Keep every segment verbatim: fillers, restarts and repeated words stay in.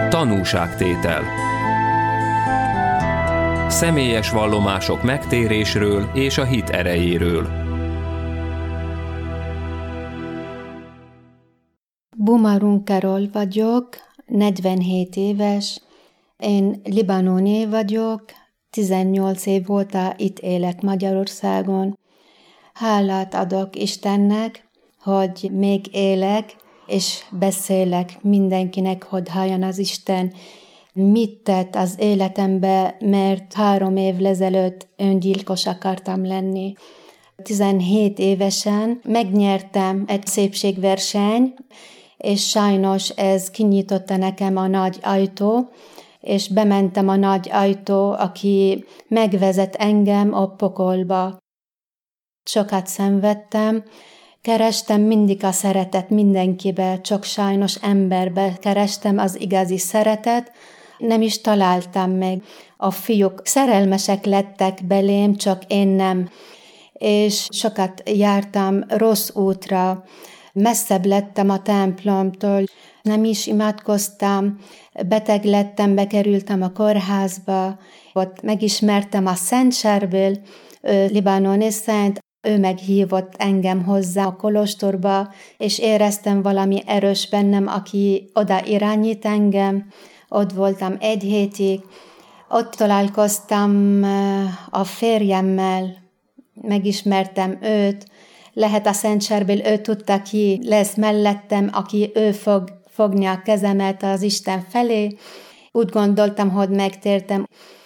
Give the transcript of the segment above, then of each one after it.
Tanúságtétel. Személyes vallomások megtérésről és a hit erejéről. Bumarun Carol vagyok, negyvenhét éves. Én libanoni vagyok, tizennyolc év óta itt élek Magyarországon. Hálát adok Istennek, hogy még élek, és beszélek mindenkinek, hogy halljon az Isten, mit tett az életembe, mert három évvel ezelőtt öngyilkos akartam lenni. tizenhét évesen megnyertem egy szépségverseny, és sajnos ez kinyitotta nekem a nagy ajtó, és bementem a nagy ajtó, aki megvezet engem a pokolba. Sokat szenvedtem, kerestem mindig a szeretet mindenkibe, csak sajnos emberbe kerestem az igazi szeretet, nem is találtam meg. A fiúk szerelmesek lettek belém, csak én nem. És sokat jártam rossz útra, messzebb lettem a templomtól, nem is imádkoztam, beteg lettem, bekerültem a kórházba, ott megismertem a Szent Charbel, ő libanoni szent, ő meghívott engem hozzá a kolostorba, és éreztem valami erős bennem, aki oda irányít engem. Ott voltam egy hétig, ott találkoztam a férjemmel, megismertem őt, lehet a Szent Charbel, ő tudta ki lesz mellettem, aki ő fog fogni a kezemet az Isten felé. Úgy gondoltam, hogy megtértem.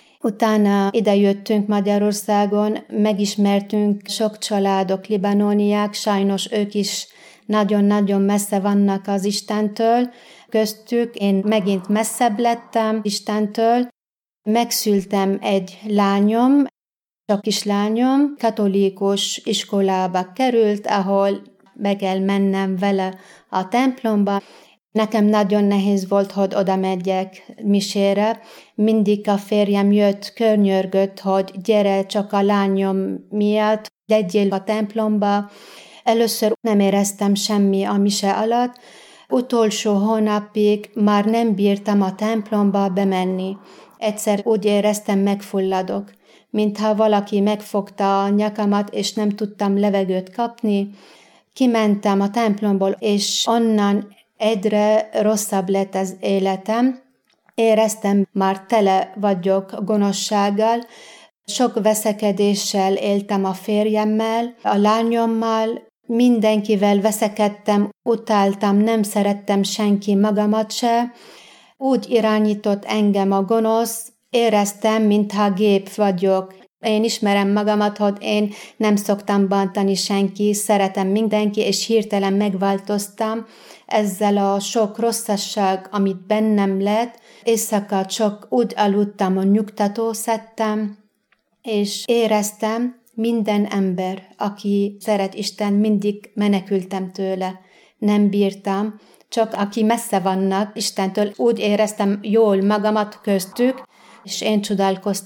Utána idejöttünk Magyarországon, megismertünk sok családok, libanoniák, sajnos ők is nagyon-nagyon messze vannak az Istentől. Köztük én megint messzebb lettem Istentől. Megszültem egy lányom, csak kislányom, katolikus iskolába került, ahol be kell mennem vele a templomba. Nekem nagyon nehéz volt, hogy oda megyek misére. Mindig a férjem jött, környörgött, hogy gyere csak a lányom miatt, legyél a templomba. Először nem éreztem semmi a mise alatt. Utolsó hónapig már nem bírtam a templomba bemenni. Egyszer úgy éreztem, megfulladok, mintha valaki megfogta a nyakamat, és nem tudtam levegőt kapni. Kimentem a templomból, és onnan egyre rosszabb lett az életem. Éreztem, már tele vagyok gonoszsággal. Sok veszekedéssel éltem a férjemmel, a lányommal, mindenkivel veszekedtem, utáltam, nem szerettem senki, magamat se. Úgy irányított engem a gonosz, éreztem, mintha gép vagyok. Én ismerem magamat, hogy én nem szoktam bántani senki, szeretem mindenki, és hirtelen megváltoztam ezzel a sok rosszasság, amit bennem lett. Éjszaka csak úgy aludtam, hogy nyugtató szedtem, és éreztem, minden ember, aki szeret Isten, mindig menekültem tőle. Nem bírtam, csak aki messze vannak Istentől, úgy éreztem jól magamat köztük, és én csodálkoztam.